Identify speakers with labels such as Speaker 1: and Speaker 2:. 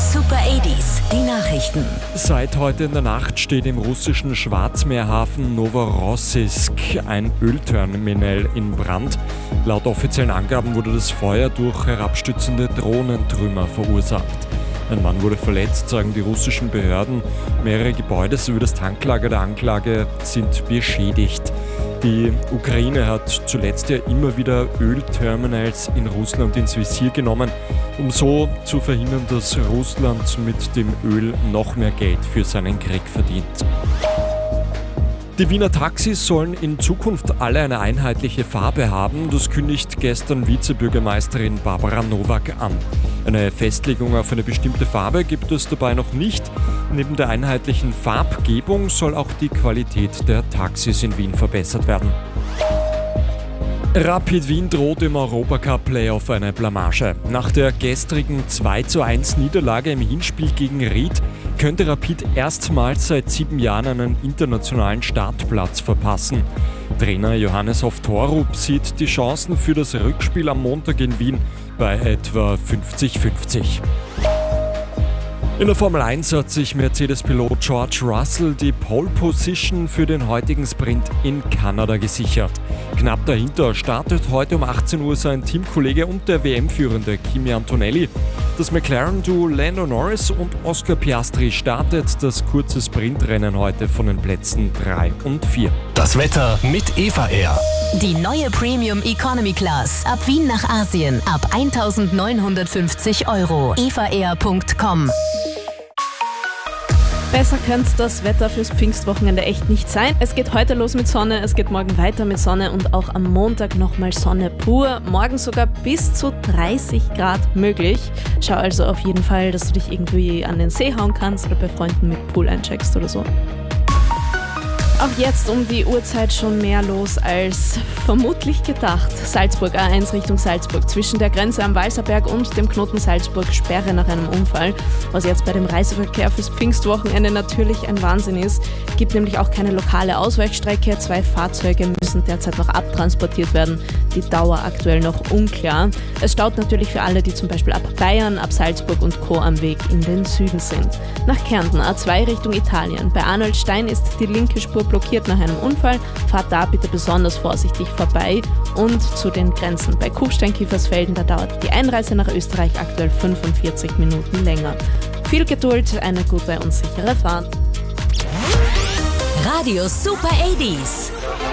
Speaker 1: Super 80s, die Nachrichten.
Speaker 2: Seit heute in der Nacht steht im russischen Schwarzmeerhafen Novorossiysk ein Ölterminal in Brand. Laut offiziellen Angaben wurde das Feuer durch herabstützende Drohnentrümmer verursacht. Ein Mann wurde verletzt, sagen die russischen Behörden. Mehrere Gebäude sowie das Tanklager der Anlage sind beschädigt. Die Ukraine hat zuletzt ja immer wieder Ölterminals in Russland ins Visier genommen, um so zu verhindern, dass Russland mit dem Öl noch mehr Geld für seinen Krieg verdient. Die Wiener Taxis sollen in Zukunft alle eine einheitliche Farbe haben. Das kündigt gestern Vizebürgermeisterin Barbara Nowak an. Eine Festlegung auf eine bestimmte Farbe gibt es dabei noch nicht. Neben der einheitlichen Farbgebung soll auch die Qualität der Taxis in Wien verbessert werden. Rapid Wien droht im Europacup-Playoff eine Blamage. Nach der gestrigen 2:1 Niederlage im Hinspiel gegen Ried könnte Rapid erstmals seit 7 Jahren einen internationalen Startplatz verpassen. Trainer Johannes Hoftorup sieht die Chancen für das Rückspiel am Montag in Wien bei etwa 50-50. In der Formel 1 hat sich Mercedes-Pilot George Russell die Pole Position für den heutigen Sprint in Kanada gesichert. Knapp dahinter startet heute um 18 Uhr sein Teamkollege und der WM-Führende Kimi Antonelli. Das McLaren-Duo Lando Norris und Oscar Piastri startet das kurze Sprintrennen heute von den Plätzen 3 und 4.
Speaker 3: Das Wetter mit Eva Air.
Speaker 1: Die neue Premium Economy Class. Ab Wien nach Asien. Ab 1.950 €. evaair.com.
Speaker 4: Besser könnte das Wetter fürs Pfingstwochenende echt nicht sein. Es geht heute los mit Sonne, es geht morgen weiter mit Sonne und auch am Montag nochmal Sonne pur. Morgen sogar bis zu 30 Grad möglich. Schau also auf jeden Fall, dass du dich irgendwie an den See hauen kannst oder bei Freunden mit Pool eincheckst oder so. Auch jetzt um die Uhrzeit schon mehr los als vermutlich gedacht. Salzburg A1 Richtung Salzburg. Zwischen der Grenze am Walserberg und dem Knoten Salzburg Sperre nach einem Unfall. Was jetzt bei dem Reiseverkehr fürs Pfingstwochenende natürlich ein Wahnsinn ist. Gibt nämlich auch keine lokale Ausweichstrecke. 2 Fahrzeuge müssen derzeit noch abtransportiert werden. Die Dauer aktuell noch unklar. Es staut natürlich für alle, die zum Beispiel ab Bayern, ab Salzburg und Co. am Weg in den Süden sind. Nach Kärnten A2 Richtung Italien. Bei Arnoldstein ist die linke Spur blockiert nach einem Unfall. Fahrt da bitte besonders vorsichtig vorbei. Und zu den Grenzen. Bei Kufstein-Kiefersfelden, da dauert die Einreise nach Österreich aktuell 45 Minuten länger. Viel Geduld, eine gute und sichere Fahrt.
Speaker 1: Radio Super 80s.